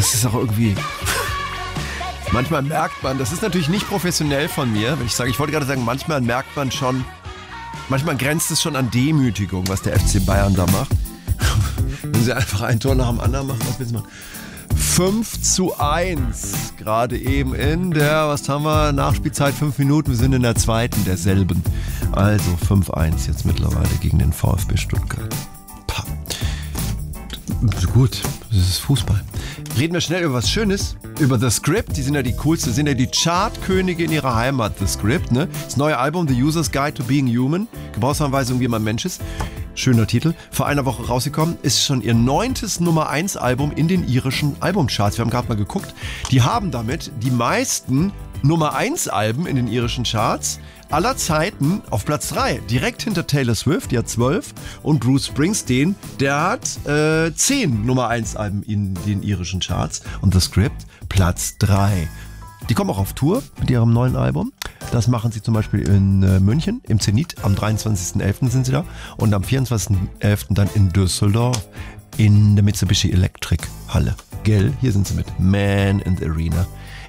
das ist auch irgendwie... Manchmal merkt man, das ist natürlich nicht professionell von mir, wenn ich sage, ich wollte gerade sagen, manchmal merkt man schon, manchmal grenzt es schon an Demütigung, was der FC Bayern da macht. Wenn sie einfach ein Tor nach dem anderen machen, was willst du machen? 5:1, gerade eben in der, was haben wir, Nachspielzeit 5 Minuten, wir sind in der zweiten derselben. Also 5:1 jetzt mittlerweile gegen den VfB Stuttgart. Pah. Gut, das ist Fußball. Reden wir schnell über was Schönes, über The Script, die sind ja die coolsten, sind ja die Chartkönige in ihrer Heimat, The Script, ne? Das neue Album, The User's Guide to Being Human, Gebrauchsanweisung, wie man Mensch ist. Schöner Titel, vor einer Woche rausgekommen, ist schon ihr 9. Nummer 1 Album in den irischen Albumcharts. Wir haben gerade mal geguckt, die haben damit die meisten Nummer 1 Alben in den irischen Charts aller Zeiten auf Platz 3. Direkt hinter Taylor Swift, die hat 12, und Bruce Springsteen, der hat 10 Nummer 1 Alben in den irischen Charts, und The Script Platz 3. Die kommen auch auf Tour mit ihrem neuen Album. Das machen sie zum Beispiel in München, im Zenit. Am 23.11. sind sie da. Und am 24.11. dann in Düsseldorf in der Mitsubishi Electric Halle. Gell? Hier sind sie mit Man in the Arena.